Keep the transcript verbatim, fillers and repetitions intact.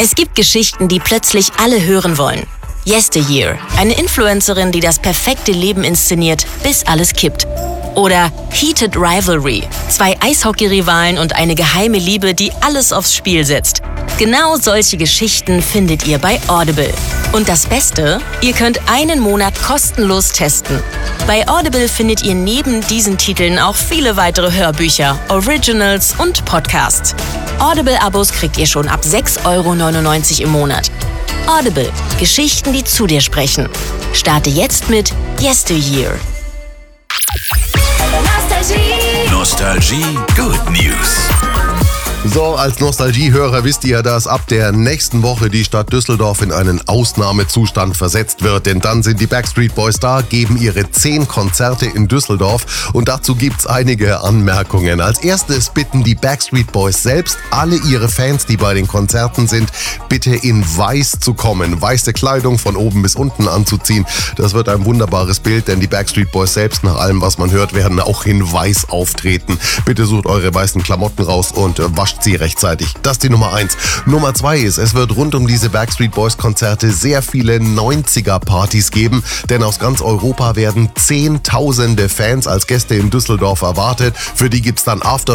Es gibt Geschichten, die plötzlich alle hören wollen. Yesteryear, eine Influencerin, die das perfekte Leben inszeniert, bis alles kippt. Oder Heated Rivalry, zwei Eishockey-Rivalen und eine geheime Liebe, die alles aufs Spiel setzt. Genau solche Geschichten findet ihr bei Audible. Und das Beste, ihr könnt einen Monat kostenlos testen. Bei Audible findet ihr neben diesen Titeln auch viele weitere Hörbücher, Originals und Podcasts. Audible-Abos kriegt ihr schon ab sechs Euro neunundneunzig im Monat. Audible. Geschichten, die zu dir sprechen. Starte jetzt mit Yesteryear. Nostalgie. Nostalgie Good News. So, als Nostalgiehörer wisst ihr, dass ab der nächsten Woche die Stadt Düsseldorf in einen Ausnahmezustand versetzt wird. Denn dann sind die Backstreet Boys da, geben ihre zehn Konzerte in Düsseldorf und dazu gibt's einige Anmerkungen. Als erstes bitten die Backstreet Boys selbst alle ihre Fans, die bei den Konzerten sind, bitte in weiß zu kommen. Weiße Kleidung von oben bis unten anzuziehen. Das wird ein wunderbares Bild, denn die Backstreet Boys selbst, nach allem, was man hört, werden auch in weiß auftreten. Bitte sucht eure weißen Klamotten raus und wascht sie rechtzeitig. Das ist die Nummer eins. Nummer zwei ist, es wird rund um diese Backstreet Boys Konzerte sehr viele neunziger-Partys geben, denn aus ganz Europa werden zehntausende Fans als Gäste in Düsseldorf erwartet. Für die gibt's dann After